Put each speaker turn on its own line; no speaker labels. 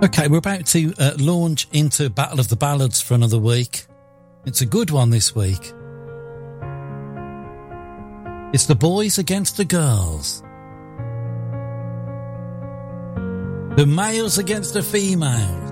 Okay, we're about to launch into Battle of the Ballads for another week. It's a good one this week. It's the boys against the girls. The males against the females.